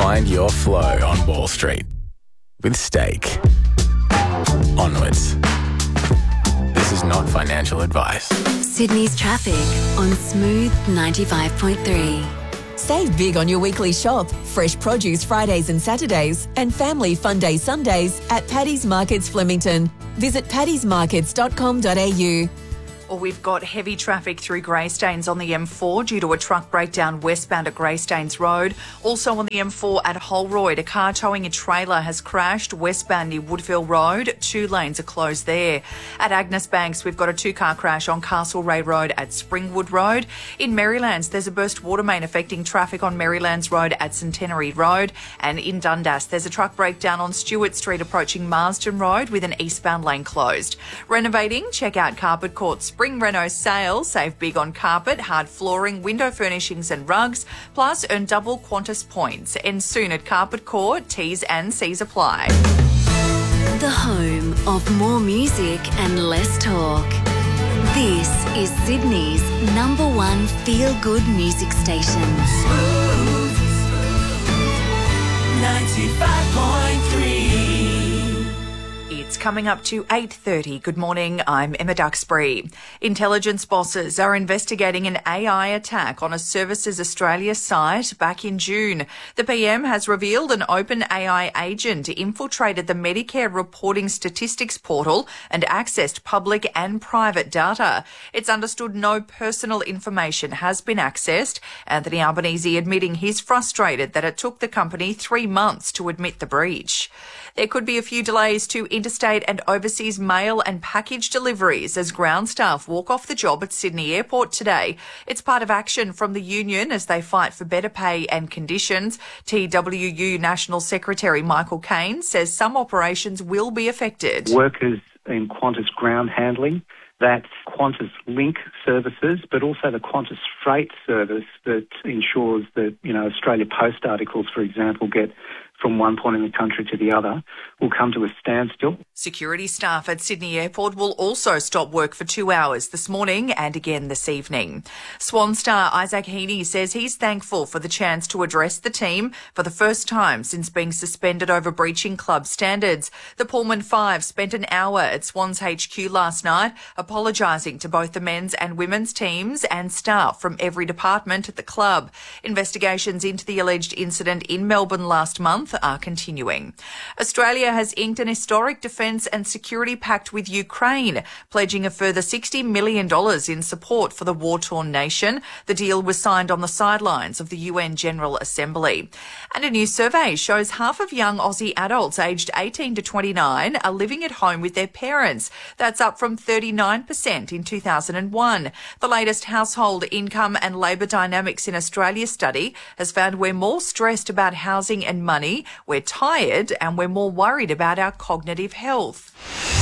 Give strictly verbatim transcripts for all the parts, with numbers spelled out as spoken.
Find your flow on Wall Street with Stake. Onwards. This is not financial advice. Sydney's traffic on Smooth ninety-five point three. Save big on your weekly shop. Fresh produce Fridays and Saturdays and family fun day Sundays at Paddy's Markets Flemington. Visit paddys markets dot com dot a u. Well, we've got heavy traffic through Greystanes on the M four due to a truck breakdown westbound at Greystanes Road. Also on the M four at Holroyd, a car towing a trailer has crashed westbound near Woodville Road. Two lanes are closed there. At Agnes Banks, we've got a two-car crash on Castlereagh Road at Springwood Road. In Marylands, there's a burst water main affecting traffic on Marylands Road at Centenary Road. And in Dundas, there's a truck breakdown on Stewart Street approaching Marsden Road with an eastbound lane closed. Renovating? Check out Carpet Court's Spring Reno sale. Save big on carpet, hard flooring, window furnishings and rugs. Plus, earn double Qantas points. And soon at Carpet Court, T's and C's apply. The home of more music and less talk. This is Sydney's number one feel-good music station. Smooth ninety-five point three. It's coming up to eight thirty. Good morning, I'm Emma Duxbury. Intelligence bosses are investigating an A I attack on a Services Australia site back in June. The P M has revealed an open A I agent infiltrated the Medicare reporting statistics portal and accessed public and private data. It's understood no personal information has been accessed. Anthony Albanese admitting he's frustrated that it took the company three months to admit the breach. There could be a few delays to interstate and overseas mail and package deliveries as ground staff walk off the job at Sydney Airport today. It's part of action from the union as they fight for better pay and conditions. T W U National Secretary Michael Caine says some operations will be affected. Workers in Qantas ground handling, that's Qantas Link services, but also the Qantas Freight service that ensures that, you know, Australia Post articles, for example, get from one point in the country to the other, will come to a standstill. Security staff at Sydney Airport will also stop work for two hours this morning and again this evening. Swan star Isaac Heaney says he's thankful for the chance to address the team for the first time since being suspended over breaching club standards. The Pullman Five spent an hour at Swans H Q last night apologising to both the men's and women's teams and staff from every department at the club. Investigations into the alleged incident in Melbourne last month are continuing. Australia has inked an historic defence and security pact with Ukraine, pledging a further sixty million dollars in support for the war-torn nation. The deal was signed on the sidelines of the U N General Assembly. And a new survey shows half of young Aussie adults aged eighteen to twenty-nine are living at home with their parents. That's up from thirty-nine percent in two thousand one. The latest household income and labour dynamics in Australia study has found we're more stressed about housing and money, we're tired, and we're more worried about our cognitive health.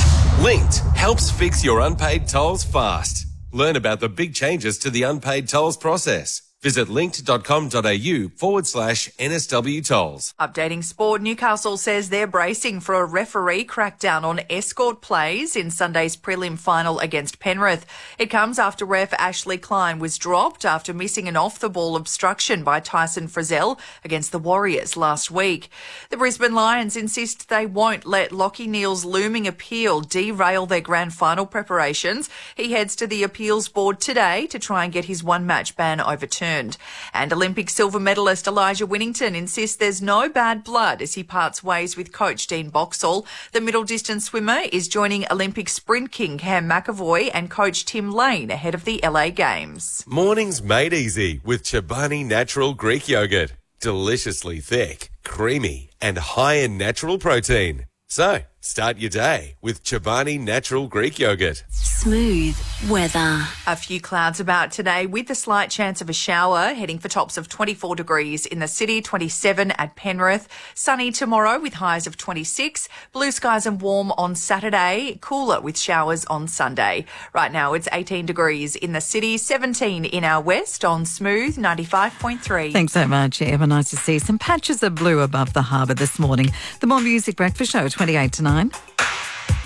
Linked helps fix your unpaid tolls fast. Learn about the big changes to the unpaid tolls process. Visit linked.com.au forward slash NSW tolls. Updating sport, Newcastle says they're bracing for a referee crackdown on escort plays in Sunday's prelim final against Penrith. It comes after ref Ashley Klein was dropped after missing an off-the-ball obstruction by Tyson Frizzell against the Warriors last week. The Brisbane Lions insist they won't let Lachie Neale's looming appeal derail their grand final preparations. He heads to the appeals board today to try and get his one-match ban overturned. And Olympic silver medalist Elijah Winnington insists there's no bad blood as he parts ways with coach Dean Boxall. The middle distance swimmer is joining Olympic sprint king Cam McAvoy and coach Tim Lane ahead of the L A Games. Mornings made easy with Chobani Natural Greek Yogurt. Deliciously thick, creamy and high in natural protein. So, start your day with Chobani Natural Greek Yogurt. Smooth weather. A few clouds about today with a slight chance of a shower, heading for tops of twenty-four degrees in the city, twenty-seven at Penrith. Sunny tomorrow with highs of twenty-six. Blue skies and warm on Saturday, cooler with showers on Sunday. Right now it's eighteen degrees in the city, seventeen in our west on Smooth ninety-five point three. Thanks so much, Emma. Nice to see some patches of blue above the harbour this morning. The More Music Breakfast Show, twenty-eight to nine.